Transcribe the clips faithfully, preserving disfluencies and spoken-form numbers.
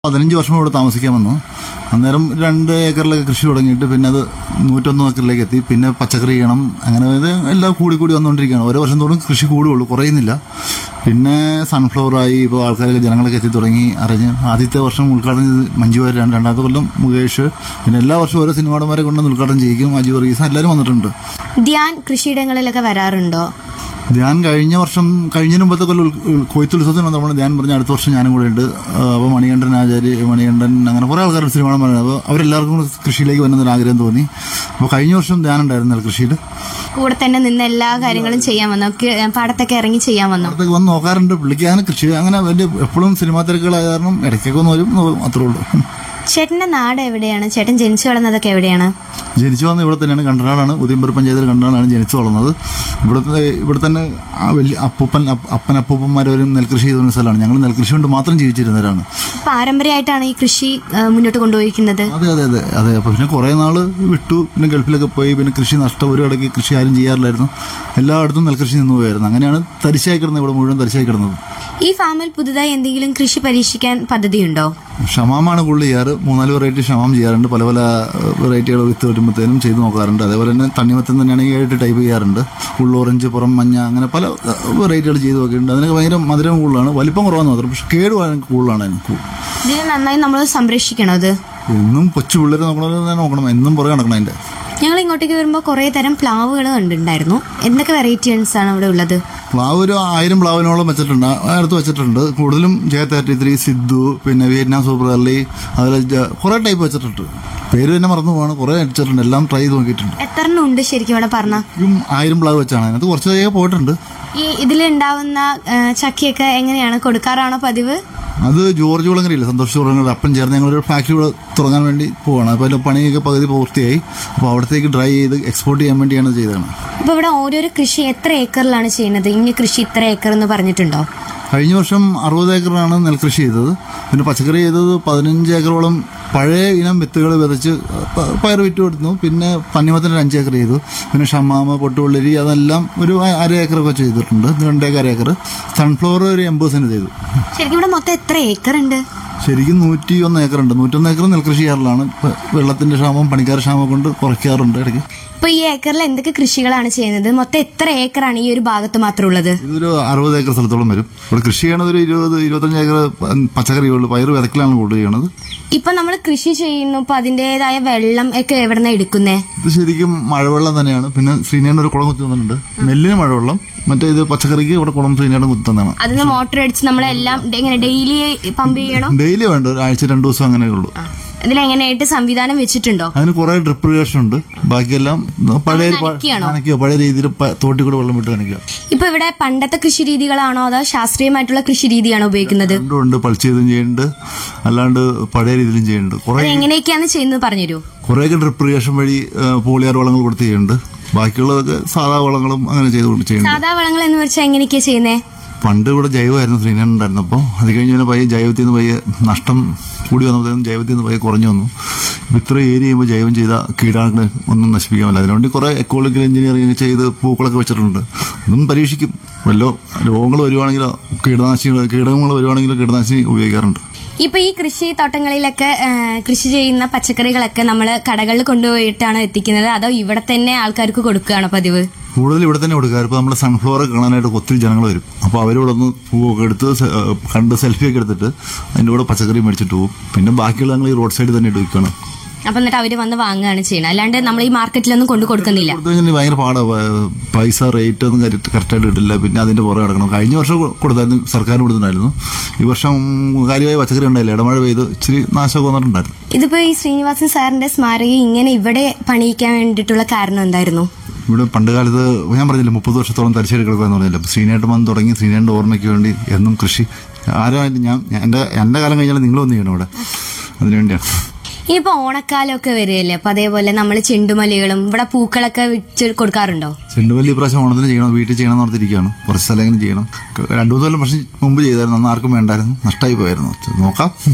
പതിനഞ്ച് വർഷം ഇവിടെ താമസിക്കാൻ വന്നു. അന്നേരം രണ്ട് ഏക്കറിലൊക്കെ കൃഷി തുടങ്ങിയിട്ട് പിന്നെ അത് നൂറ്റൊന്ന് ഏക്കറിലേക്ക് എത്തി. പിന്നെ പച്ചക്കറി ചെയ്യണം, അങ്ങനെ ഇത് എല്ലാം കൂടി കൂടി വന്നുകൊണ്ടിരിക്കുകയാണ്. ഓരോ വർഷം തോറും കൃഷി കൂടുകയുള്ളൂ, കുറയുന്നില്ല. പിന്നെ സൺഫ്ലവറായി, ഇപ്പോൾ ആൾക്കാരൊക്കെ ജനങ്ങളൊക്കെ എത്തി തുടങ്ങി അറിഞ്ഞ്. ആദ്യത്തെ വർഷം ഉദ്ഘാടനം ചെയ്ത് മഞ്ജു വാര്യരാണ്, രണ്ടാമത്തെ കൊല്ലം മുകേഷ്. പിന്നെ എല്ലാ വർഷവും ഓരോ സിനിമാടന്മാരെ കൊണ്ട് ഉദ്ഘാടനം ചെയ്യിക്കും. അജു വർഗീസ് എല്ലാവരും വന്നിട്ടുണ്ട്. ധ്യാൻ കൃഷിയിടങ്ങളിലൊക്കെ വരാറുണ്ടോ? ധ്യാൻ കഴിഞ്ഞ വർഷം കഴിഞ്ഞതിന് മുമ്പത്തെ കൊല്ലം കൊയ്ത്തുത്സവത്തിന് വന്നപ്പോൾ ധ്യാൻ പറഞ്ഞ അടുത്ത വർഷം ഞാനും കൂടെ ഉണ്ട്. അപ്പോൾ മണികണ്ഠൻ ആചാര്യ, മണികണ്ഠൻ, അങ്ങനെ കുറേ ആൾക്കാർ സിനിമ. അപ്പോൾ അവരെല്ലാവർക്കും കൂടെ കൃഷിയിലേക്ക് വരുന്നൊരു ആഗ്രഹം തോന്നി. അപ്പോൾ കഴിഞ്ഞ വർഷം ധ്യാൻ ഉണ്ടായിരുന്നല്ലോ കൃഷിയിൽ. കൂടെ തന്നെ നിന്ന് എല്ലാ കാര്യങ്ങളും ചെയ്യാൻ വന്നോ? പാടത്തൊക്കെ ഇറങ്ങി ചെയ്യാൻ വന്നോ? പാടത്തൊക്കെ വന്ന് നോക്കാറുണ്ട്. പുള്ളിക്ക് അങ്ങനെ കൃഷി അങ്ങനെ വലിയ എപ്പോഴും സിനിമാ തിരക്കുകളായ കാരണം ഇടയ്ക്കൊക്കെ ഒന്ന് വരും, അത്രേ ഉള്ളൂ. ചേട്ടന്റെ നാട് എവിടെയാണ്? ചേട്ടൻ ജനിച്ചു വളർന്നതൊക്കെ എവിടെയാണ്? ജനിച്ചു വന്നത് ഇവിടെ തന്നെയാണ്, കണ്ടനാടാണ്. ഉദയംപുരം പഞ്ചായത്തിൽ കണ്ടനാടാണ് ജനിച്ചു വളർന്നത്. ഇവിടുത്തെ ഇവിടെ തന്നെ വലിയ അപ്പൂപ്പൻ അപ്പൻ അപ്പൂപ്പന്മാരും നെൽകൃഷി ചെയ്തിരുന്ന സ്ഥലമാണ്. ഞങ്ങൾ നെൽകൃഷി കൊണ്ട് മാത്രം ജീവിച്ചിരുന്നവരാണ്. പാരമ്പര്യമായിട്ടാണ് ഈ കൃഷി മുന്നോട്ട് കൊണ്ടുപോയിരിക്കുന്നത്. അതെ അതെ അതെ അതെ അപ്പൊ പിന്നെ കുറെ നാള് വിട്ടു, പിന്നെ ഗൾഫിലൊക്കെ പോയി. പിന്നെ കൃഷി നഷ്ടം, ഒരു ഇടയ്ക്ക് കൃഷി ആരും ചെയ്യാറില്ലായിരുന്നു. എല്ലായിടത്തും നെൽകൃഷി നിന്ന് പോയായിരുന്നു. അങ്ങനെയാണ് തരിശായി കിടന്നത്, ഇവിടെ മുഴുവൻ തരിശായി കിടന്നത്. ഈ ഫാമിൽ പുതുതായി എന്തെങ്കിലും കൃഷി പരീക്ഷിക്കാൻ പദ്ധതിയുണ്ടോ? ഷമാമാണ് കൂടുതൽ ചെയ്യാറ്. മൂന്നാല് വെറൈറ്റി ഷമാം ചെയ്യാറുണ്ട്. പല പല വെറൈറ്റികൾ വിത്ത് വരുമ്പോഴത്തേനും ചെയ്ത് നോക്കാറുണ്ട്. അതേപോലെ തന്നെ തണ്ണിമത്തൻ തന്നെയാണെങ്കിൽ ഏഴെട്ട് ടൈപ്പ് ചെയ്യാറുണ്ട്. ഉള്ളോറഞ്ച്, പുറം മഞ്ഞ, അങ്ങനെ പല വെറൈറ്റികൾ ചെയ്ത് നോക്കിയിട്ടുണ്ട്. അതിനൊക്കെ ഭയങ്കര മധുരം കൂടുതലാണ്, വലിപ്പം കുറവാന്ന് മാത്രം. പക്ഷെ കേട് കൂടുതലാണ് എനിക്ക്. ഇതിന് നന്നായി നമ്മൾ സംരക്ഷിക്കണം. അത് എന്നും കൊച്ചു പിള്ളേരെ നോക്കണമെന്ന് നോക്കണം, എന്നും പുറകെ നടക്കണം അതിന്റെ. ഞങ്ങൾ ഇങ്ങോട്ടേക്ക് വരുമ്പോൾ കുറെ തരം പ്ലാവുകൾ കണ്ടിട്ടുണ്ടായിരുന്നു. എന്തൊക്കെ വെറൈറ്റീസ് ആണ് ഇവിടെ ഉള്ളത്? പ്ലാവ് ഒരു ആയിരം പ്ലാവിനോളം വെച്ചിട്ടുണ്ട്, അടുത്ത് വെച്ചിട്ടുണ്ട്. കൂടുതലും ജെ തേർട്ടി ത്രീ, സിദ്ധു, പിന്നെ വിയറ്റ്നാം സൂപ്പർ അർലി, അതുപോലെ കുറെ ടൈപ്പ് വെച്ചിട്ടുണ്ട്. പേര് തന്നെ മറന്നു പോവാണ്. കുറെ വെച്ചിട്ടുണ്ട്, എല്ലാം ട്രൈ ചെയ്ത് നോക്കിയിട്ടുണ്ട്. എത്ര എണ്ണം ഉണ്ട് ശരിക്കും ഇവിടെ പറഞ്ഞ? ആയിരം പ്ലാവ് വെച്ചാണ്. അതിനകത്ത് കുറച്ച് തയ്യൊക്കെ പോയിട്ടുണ്ട്. ഈ ഇതിലുണ്ടാവുന്ന ചക്കയൊക്കെ എങ്ങനെയാണ് കൊടുക്കാറാണോ പതിവ്? അത് ജോർജ് കുളങ്ങരയില്ല, സന്തോഷ് കുളങ്ങര അപ്പം ചേർന്ന് ഞങ്ങളൊരു ഫാക്ടറി തുടങ്ങാൻ വേണ്ടി പോവാണ്. അപ്പോൾ അതിന്റെ പണിയൊക്കെ പകുതി പൂർത്തിയായി. അപ്പോൾ അവിടത്തേക്ക് ഡ്രൈ ചെയ്ത് എക്സ്പോർട്ട് ചെയ്യാൻ വേണ്ടിയാണ് ചെയ്തതാണ്. അപ്പോൾ ഇവിടെ ഓരോരോ കൃഷി എത്ര ഏക്കറിലാണ് ചെയ്യുന്നത്? ഇനി കൃഷി ഇത്ര ഏക്കർ എന്ന് പറഞ്ഞിട്ടുണ്ടോ? കഴിഞ്ഞ വർഷം അറുപത് ഏക്കറാണ് നെൽകൃഷി ചെയ്തത്. പിന്നെ പച്ചക്കറി ചെയ്തത് പതിനഞ്ച് ഏക്കറോളം പഴയ ഇനം വിത്തുകൾ വിതച്ച് പയർ വിറ്റ് കൊടുത്തു. പിന്നെ തണ്ണിമത്തന് ഒരു അഞ്ച് ഏക്കർ ചെയ്തു. പിന്നെ ഷമാമ, പൊട്ടുവെള്ളരി, അതെല്ലാം ഒരു അര ഏക്കറൊക്കെ ചെയ്തിട്ടുണ്ട്. രണ്ടേക്കര ഏക്കർ. സൺഫ്ലവർ ഒരു എൺപത് സെന്റ് ചെയ്തു. ശരിക്കും ഇവിടെ മൊത്തം എത്ര ഏക്കർ ഉണ്ട്? ശരിക്കും നൂറ്റി ഒന്ന് ഏക്കറുണ്ട്. നൂറ്റൊന്ന് ഏക്കർ നെൽകൃഷി ചെയ്യാറിലാണ്. വെള്ളത്തിന്റെ ക്ഷാമം, പണിക്കാർ ക്ഷാമം കൊണ്ട് കുറയ്ക്കാറുണ്ട് ഇടയ്ക്ക്. ഇപ്പൊ ഈ ഏക്കറിൽ എന്തൊക്കെ കൃഷികളാണ് ചെയ്യുന്നത്? മൊത്തം എത്ര ഏക്കറാണ് ഈ ഒരു ഭാഗത്ത് മാത്രം ഉള്ളത്? ഇതൊരു അറുപത് ഏക്കർ സ്ഥലത്തോളം വരും. ഇവിടെ കൃഷി ചെയ്യണത് ഒരു ഇരുപത് ഇരുപത്തഞ്ച് ഏക്കർ പച്ചക്കറികളുണ്ട്. പയർ വിതക്കലാണ് കൂടുതൽ ചെയ്യണത്. ഇപ്പൊ നമ്മൾ കൃഷി ചെയ്യുന്നു, ഇപ്പൊ അതിന്റേതായ വെള്ളം ഒക്കെ എവിടെന്നാ എടുക്കുന്നേ? ഇത് ശരിക്കും മഴവെള്ളം തന്നെയാണ്. പിന്നെ ശ്രീനേടൻ ഒരു കുളം കുത്തി തന്നിട്ടുണ്ട്. നെല്ലിന് മഴവെള്ളം, മറ്റേ ഇത് പച്ചക്കറിക്ക് ഇവിടെ കുളം ശ്രീനേടൻ കുത്തി തന്നാണ്. അതിന് മോട്ടർ അടിച്ച് നമ്മളെല്ലാം എങ്ങനെ ഡെയിലി പമ്പ് ചെയ്യണം? ഡെയിലി വേണ്ട, ഒരാഴ്ച രണ്ടു ദിവസം അങ്ങനെയുള്ളൂ. ഇതിലെങ്ങനെയായിട്ട് സംവിധാനം വെച്ചിട്ടുണ്ടോ? അതിന് കുറെ ഡ്രിപ്പ് ഇറിഗേഷൻ ഉണ്ട്. ബാക്കിയെല്ലാം പഴയ നനയ്ക്കുക, പഴയ രീതിയിൽ തോട്ടി കൂടെ വെള്ളം വിട്ട് നനയ്ക്കുക. ഇപ്പൊ ഇവിടെ പണ്ടത്തെ കൃഷി രീതികളാണോ അതോ ശാസ്ത്രീയമായിട്ടുള്ള കൃഷി രീതിയാണോ ഉപയോഗിക്കുന്നത്? രണ്ടുണ്ട്. പൾച്ച് ചെയ്തും ചെയ്യുന്നുണ്ട്, അല്ലാണ്ട് പഴയ രീതിയിലും ചെയ്യുന്നുണ്ട്. കുറെ എങ്ങനെയൊക്കെയാണ് ചെയ്യുന്നത് പറഞ്ഞുതരൂ. കുറെയൊക്കെ ഡ്രിപ്പ് ഇറിഗേഷൻ വഴി പോളിയാർ വളങ്ങൾ കൊടുത്ത് ചെയ്യുന്നുണ്ട്. ബാക്കിയുള്ളതൊക്കെ സാധാ വളങ്ങളും അങ്ങനെ ചെയ്തുകൊണ്ട് ചെയ്യുന്നുണ്ട്. സാധാ വളങ്ങൾ എന്ന് വെച്ചാൽ എങ്ങനെയൊക്കെയാ ചെയ്യുന്നേ? പണ്ട് ഇവിടെ ജൈവമായിരുന്നു ശ്രീനേടൻ ഉണ്ടായിരുന്നപ്പോൾ. അത് കഴിഞ്ഞ് പിന്നെ പയ്യെ ജൈവത്തിൽ നിന്ന് പയ്യെ നഷ്ടം കൂടി വന്നപ്പോഴത്തേക്കും ജൈവത്തിൽ നിന്ന് പയ്യെ കുറഞ്ഞു വന്നു. ഇത്ര ഏരിയ ചെയ്യുമ്പോൾ ജൈവം ചെയ്ത കീടാണുക്കളെ ഒന്നും നശിപ്പിക്കാൻ പറ്റില്ല. അതിനുവേണ്ടി കുറെ എക്കോളജിക്കൽ എഞ്ചിനീയറിംഗ് ചെയ്ത് പൂക്കളൊക്കെ വെച്ചിട്ടുണ്ട്. അതും പരീക്ഷിക്കും. വല്ലോ രോഗങ്ങൾ വരുവാണെങ്കിലോ കീടനാശിനികൾ കീടങ്ങൾ വരുവാണെങ്കിലോ കീടനാശിനി ഉപയോഗിക്കാറുണ്ട്. ഇപ്പൊ ഈ കൃഷി തോട്ടങ്ങളിലൊക്കെ കൃഷി ചെയ്യുന്ന പച്ചക്കറികളൊക്കെ നമ്മൾ കടകളിൽ കൊണ്ടുപോയിട്ടാണ് എത്തിക്കുന്നത് അതോ ഇവിടെ തന്നെ ആൾക്കാർക്ക് കൊടുക്കുകയാണോ പതിവ്? കൂടുതൽ ഇവിടെ തന്നെ കൊടുക്കുക. ഇപ്പോൾ നമ്മുടെ സൺഫ്ലവർ കാണാനായിട്ട് ഒത്തിരി ജനങ്ങൾ വരും. അപ്പോൾ അവരിവിടെ നിന്ന് പൂവൊക്കെ എടുത്ത് കണ്ട് സെൽഫിയൊക്കെ എടുത്തിട്ട് അതിൻ്റെ കൂടെ പച്ചക്കറി മേടിച്ചിട്ട് പോകും. പിന്നെ ബാക്കിയുള്ള ഞങ്ങൾ ഈ റോഡ് സൈഡിൽ തന്നെ ഇട്ട് വെക്കുകയാണ്. അപ്പൊ എന്നിട്ട് അവര് വന്ന് വാങ്ങുകയാണ് ചെയ്യുന്നത്, അല്ലാണ്ട് നമ്മൾ ഈ മാർക്കറ്റിലൊന്നും കൊണ്ടു കൊടുക്കുന്നില്ല. ഭയങ്കര പാടാണ്. പൈസ റേറ്റ് ഒന്നും കറക്റ്റായിട്ട് കിട്ടില്ല. പിന്നെ അതിന്റെ പുറകെ കിടക്കണം. കഴിഞ്ഞ വർഷം കൊടുത്തായിരുന്നു, സർക്കാർ കൊടുത്തിട്ടുണ്ടായിരുന്നു. ഈ വർഷം കാര്യമായി പച്ചക്കറി ഉണ്ടായില്ല, ഇടമഴ പെയ്ത് ഇച്ചിരി നാശമൊക്കെ വന്നിട്ടുണ്ടായിരുന്നു. ഇതിപ്പോ ഈ ശ്രീനിവാസൻ സാറിന്റെ സ്മാരകം ഇങ്ങനെ ഇവിടെ പണിയിക്കാൻ വേണ്ടിയിട്ടുള്ള കാരണം എന്തായിരുന്നു? ഇവിടെ പണ്ട് കാലത്ത് ഞാൻ പറഞ്ഞില്ല മുപ്പത് വർഷത്തോളം തരിശേരി കിടക്കുകയെന്ന് പറഞ്ഞില്ല. ശ്രീനേട്ടൻ വന്ന് തുടങ്ങി ശ്രീനേട്ടൻ്റെ ഓർമ്മയ്ക്ക് വേണ്ടി എന്നും കൃഷി ആരും ഞാൻ എന്റെ എന്റെ കാലം കഴിഞ്ഞാൽ നിങ്ങളൊന്നും ചെയ്യണം ഇവിടെ, അതിനുവേണ്ടിയാണ്. ഇനിയിപ്പോ ഓണക്കാലമൊക്കെ വരികയല്ലേ, അപ്പൊ അതേപോലെ നമ്മൾ ചെണ്ടുമല്ലികളും ഇവിടെ പൂക്കളൊക്കെ വിറ്റ് കൊടുക്കാറുണ്ടോ? ചെണ്ടുമല്ലി ഇപ്രാവശ്യം ഓണത്തിന് ചെയ്യണം, വീട്ടിൽ ചെയ്യണം എന്ന് ഓർത്തിരിക്കുകയാണ്. കുറച്ച് സ്ഥലം ചെയ്യണം. രണ്ടു മൂന്ന് കൊല്ലം പക്ഷെ മുമ്പ് ചെയ്തായിരുന്നു, അന്ന് ആർക്കും വേണ്ടായിരുന്നു, നഷ്ടമായി പോയായിരുന്നു. നോക്കാം.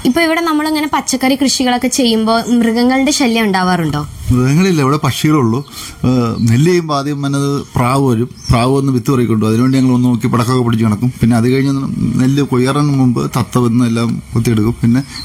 ഇപ്പൊ ഇവിടെ നമ്മളിങ്ങനെ പച്ചക്കറി കൃഷികളൊക്കെ ചെയ്യുമ്പോൾ മൃഗങ്ങളുടെ ശല്യം ഉണ്ടാവാറുണ്ടോ? മൃഗങ്ങളില്ല, ഇവിടെ പക്ഷികളുള്ളൂ. ഏഹ് നെല്ല് ചെയ്യുമ്പോൾ ആദ്യം വന്നത് പ്രാവ് വരും. പ്രാവ് വന്ന് വിത്ത് പറിക്കൊണ്ടു. അതിനുവേണ്ടി ഞങ്ങൾ ഒന്ന് നോക്കി പടക്കമൊക്കെ പിടിച്ച് കിടക്കും. പിന്നെ അത് കഴിഞ്ഞ് നെല്ല് കൊയ്യാറിന് മുമ്പ് തത്ത വന്ന് എല്ലാം കുത്തിയെടുക്കും. പിന്നെ